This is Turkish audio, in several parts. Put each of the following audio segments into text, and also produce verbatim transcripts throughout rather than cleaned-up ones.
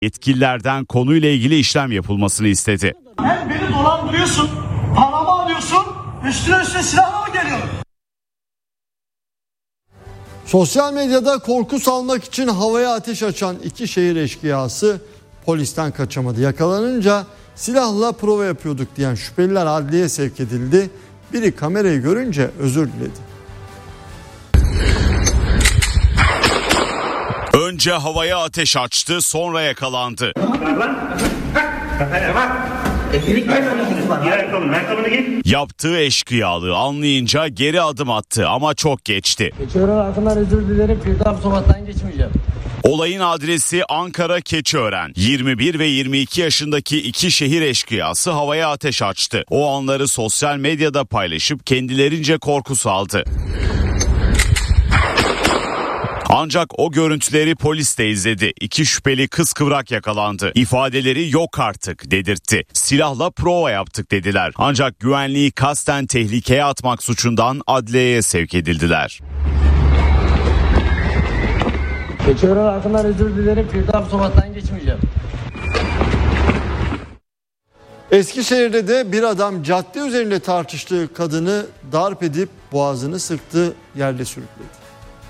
Yetkililerden konuyla ilgili işlem yapılmasını istedi. Hem beni dolandırıyorsun, paramı alıyorsun, üstüne üstüne silahla mı geliyorsun? Sosyal medyada korku salmak için havaya ateş açan iki şehir eşkıyası polisten kaçamadı. Yakalanınca silahla prova yapıyorduk diyen şüpheliler adliyeye sevk edildi. Biri kamerayı görünce özür diledi. Önce havaya ateş açtı, sonra yakalandı. Yaptığı eşkıyalığı anlayınca geri adım attı ama çok geçti. Keçiören halkından özür dilerim, Firdevs sokaktan geçmeyeceğim. Olayın adresi Ankara Keçiören. yirmi bir ve yirmi iki yaşındaki iki şehir eşkıyası havaya ateş açtı. O anları sosyal medyada paylaşıp kendilerince korku saldı. Ancak o görüntüleri polis de izledi. İki şüpheli kıskıvrak yakalandı. İfadeleri yok artık dedirtti. Silahla prova yaptık dediler. Ancak güvenliği kasten tehlikeye atmak suçundan adliyeye sevk edildiler. Keçiören halkından özür dilerim, Firdevs sokaktan geçmeyeceğim. Eskişehir'de de bir adam cadde üzerinde tartıştığı kadını darp edip boğazını sıktı, yerde sürükledi.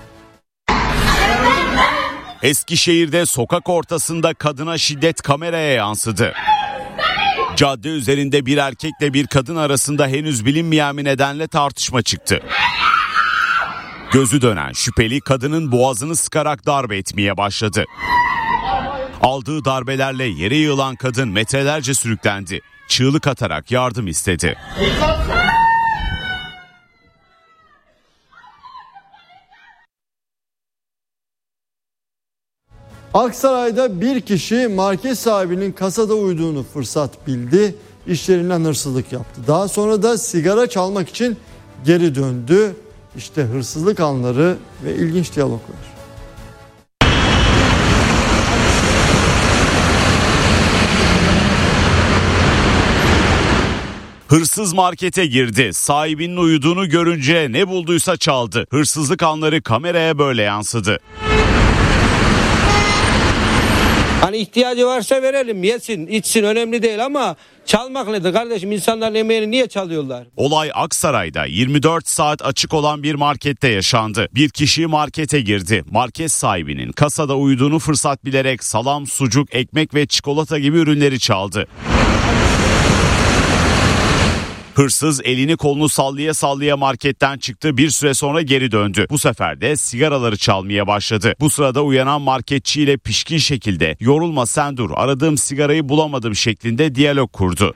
Eskişehir'de sokak ortasında kadına şiddet kameraya yansıdı. Cadde üzerinde bir erkekle bir kadın arasında henüz bilinmeyen bir nedenle tartışma çıktı. Gözü dönen şüpheli kadının boğazını sıkarak darp etmeye başladı. Aldığı darbelerle yere yığılan kadın metrelerce sürüklendi. Çığlık atarak yardım istedi. Aksaray'da bir kişi market sahibinin kasada uyuduğunu fırsat bildi. İşlerinden hırsızlık yaptı. Daha sonra da sigara çalmak için geri döndü. İşte hırsızlık anları ve ilginç diyaloglar. Hırsız markete girdi. Sahibinin uyuduğunu görünce ne bulduysa çaldı. Hırsızlık anları kameraya böyle yansıdı. Hani ihtiyacı varsa verelim, yesin, içsin, önemli değil ama çalmak nedir kardeşim? İnsanların emeğini niye çalıyorlar? Olay Aksaray'da yirmi dört saat açık olan bir markette yaşandı. Bir kişi markete girdi. Market sahibinin kasada uyuduğunu fırsat bilerek salam, sucuk, ekmek ve çikolata gibi ürünleri çaldı. Hırsız elini kolunu sallaya sallaya marketten çıktı, bir süre sonra geri döndü. Bu sefer de sigaraları çalmaya başladı. Bu sırada uyanan marketçiyle pişkin şekilde "Yorulma sen dur, aradığım sigarayı bulamadım" şeklinde diyalog kurdu.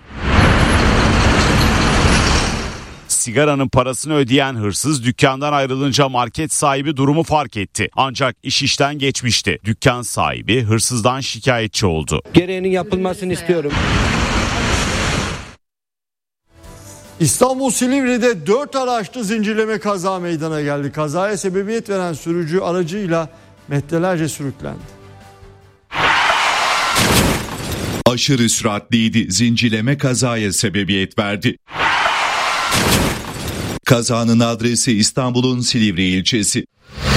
Sigaranın parasını ödeyen hırsız dükkandan ayrılınca market sahibi durumu fark etti. Ancak iş işten geçmişti. Dükkan sahibi hırsızdan şikayetçi oldu. Gereğinin yapılmasını istiyorum. İstanbul Silivri'de dört araçlı zincirleme kaza meydana geldi. Kazaya sebebiyet veren sürücü aracıyla metrelerce sürüklendi. Aşırı süratliydi. Zincirleme kazaya sebebiyet verdi. Kazanın adresi İstanbul'un Silivri ilçesi.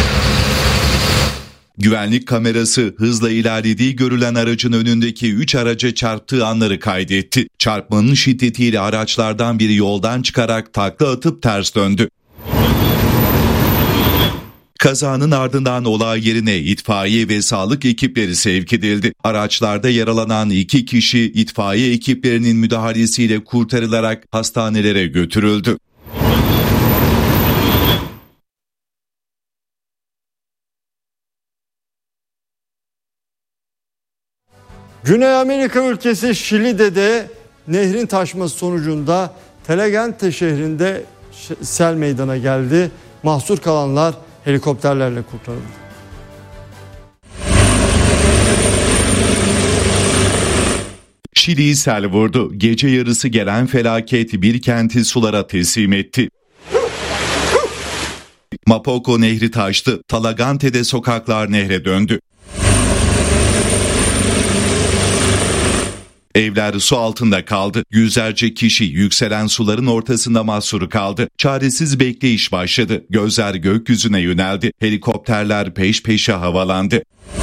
Güvenlik kamerası hızla ilerlediği görülen aracın önündeki üç araca çarptığı anları kaydetti. Çarpmanın şiddetiyle araçlardan biri yoldan çıkarak takla atıp ters döndü. Kazanın ardından olay yerine itfaiye ve sağlık ekipleri sevk edildi. Araçlarda yaralanan iki kişi itfaiye ekiplerinin müdahalesiyle kurtarılarak hastanelere götürüldü. Güney Amerika ülkesi Şili'de de nehrin taşması sonucunda Telegente şehrinde sel meydana geldi. Mahsur kalanlar helikopterlerle kurtarıldı. Şili'yi sel vurdu. Gece yarısı gelen felaket bir kenti sulara teslim etti. Mapoco nehri taştı. Talagante'de sokaklar nehre döndü. Evler su altında kaldı. Yüzlerce kişi yükselen suların ortasında mahsur kaldı. Çaresiz bekleyiş başladı. Gözler gökyüzüne yöneldi. Helikopterler peş peşe havalandı.